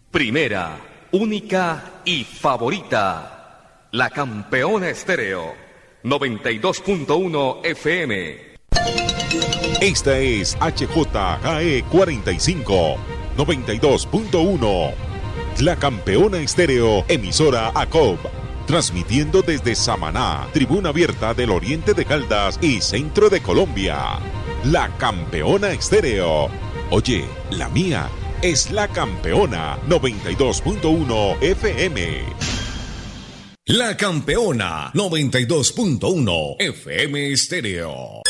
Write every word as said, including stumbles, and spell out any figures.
Primera, única y favorita. La Campeona Estéreo. noventa y dos punto uno F M. Esta es H J G E cuarenta y cinco, noventa y dos punto uno. La Campeona Estéreo, emisora A C O B. Transmitiendo desde Samaná, tribuna abierta del oriente de Caldas y centro de Colombia. La Campeona Estéreo. Oye, la mía es La Campeona, noventa y dos punto uno F M. La Campeona, noventa y dos punto uno F M Estéreo.